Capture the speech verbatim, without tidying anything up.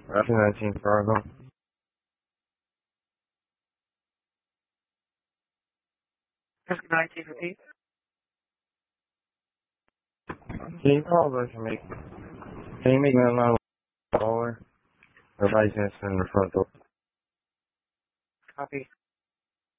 F nineteen Fargo. F nineteen for eight. Can you call this and make, can you make that line taller? Everybody's gonna sit in the front door.